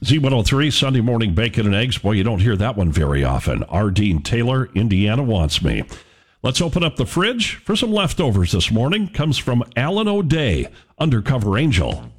Z103, Sunday morning bacon and eggs. Boy, you don't hear that one very often. R. Dean Taylor, Indiana Wants Me. Let's open up the fridge for some leftovers this morning. Comes from Alan O'Day, Undercover Angel.